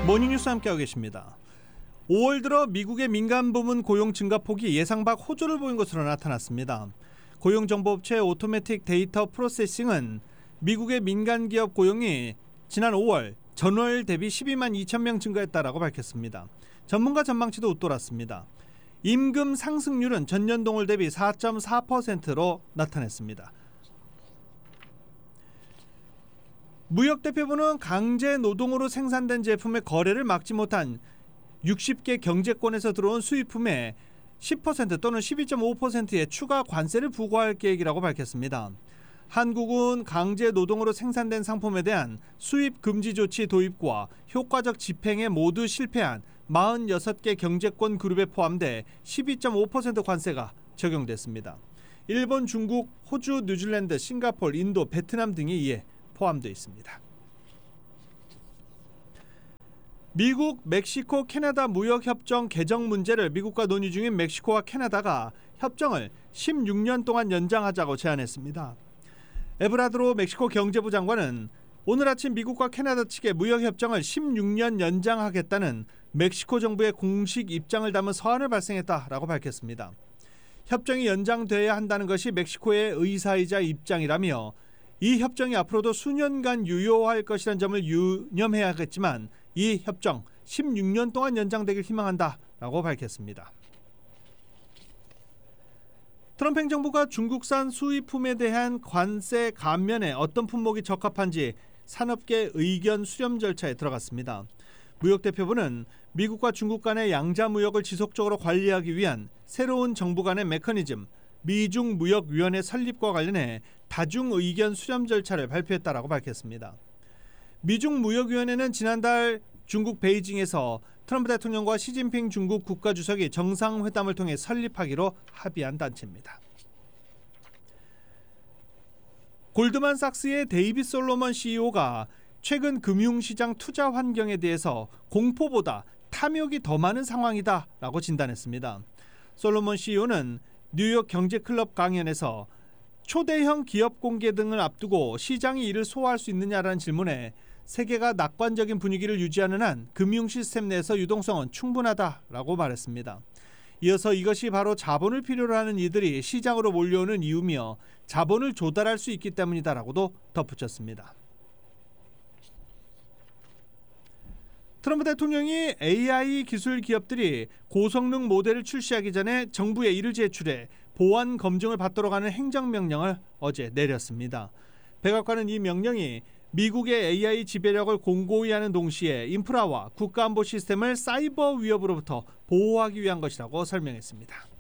모닝뉴스 함께하고 계십니다. 5월 들어 미국의 민간 부문 고용 증가폭이 예상 밖 호조를 보인 것으로 나타났습니다. 고용정보업체 오토매틱 데이터 프로세싱은 미국의 민간 기업 고용이 지난 5월 전월 대비 12만 2천 명 증가했다라고 밝혔습니다. 전문가 전망치도 웃돌았습니다. 임금 상승률은 전년 동월 대비 4.4%로 나타냈습니다. 무역대표부는 강제 노동으로 생산된 제품의 거래를 막지 못한 60개 경제권에서 들어온 수입품에 10% 또는 12.5%의 추가 관세를 부과할 계획이라고 밝혔습니다. 한국은 강제 노동으로 생산된 상품에 대한 수입 금지 조치 도입과 효과적 집행에 모두 실패한 46개 경제권 그룹에 포함돼 12.5% 관세가 적용됐습니다. 일본, 중국, 호주, 뉴질랜드, 싱가포르, 인도, 베트남 등이 이에 포함되어 있습니다. 미국, 멕시코, 캐나다 무역협정 개정 문제를 미국과 논의 중인 멕시코와 캐나다가 협정을 16년 동안 연장하자고 제안했습니다. 에브라드로 멕시코 경제부 장관은 오늘 아침 미국과 캐나다 측의 무역협정을 16년 연장하겠다는 멕시코 정부의 공식 입장을 담은 서한을 발송했다라고 밝혔습니다. 협정이 연장돼야 한다는 것이 멕시코의 의사이자 입장이라며 이 협정이 앞으로도 수년간 유효할 것이라는 점을 유념해야겠지만 이 협정 16년 동안 연장되길 희망한다라고 밝혔습니다. 트럼프 행정부가 중국산 수입품에 대한 관세 감면에 어떤 품목이 적합한지 산업계 의견 수렴 절차에 들어갔습니다. 무역대표부는 미국과 중국 간의 양자 무역을 지속적으로 관리하기 위한 새로운 정부 간의 메커니즘 미중무역위원회 설립과 관련해 다중의견 수렴 절차를 발표했다라고 밝혔습니다. 미중무역위원회는 지난달 중국 베이징에서 트럼프 대통령과 시진핑 중국 국가주석이 정상회담을 통해 설립하기로 합의한 단체입니다. 골드만삭스의 데이빗 솔로몬 CEO가 최근 금융시장 투자 환경에 대해서 공포보다 탐욕이 더 많은 상황이다라고 진단했습니다. 솔로몬 CEO는 뉴욕 경제클럽 강연에서 초대형 기업 공개 등을 앞두고 시장이 이를 소화할 수 있느냐라는 질문에 세계가 낙관적인 분위기를 유지하는 한 금융 시스템 내에서 유동성은 충분하다라고 말했습니다. 이어서 이것이 바로 자본을 필요로 하는 이들이 시장으로 몰려오는 이유며 자본을 조달할 수 있기 때문이다라고도 덧붙였습니다. 트럼프 대통령이 AI 기술 기업들이 고성능 모델을 출시하기 전에 정부에 이를 제출해 보안 검증을 받도록 하는 행정명령을 어제 내렸습니다. 백악관은 이 명령이 미국의 AI 지배력을 공고히 하는 동시에 인프라와 국가안보 시스템을 사이버 위협으로부터 보호하기 위한 것이라고 설명했습니다.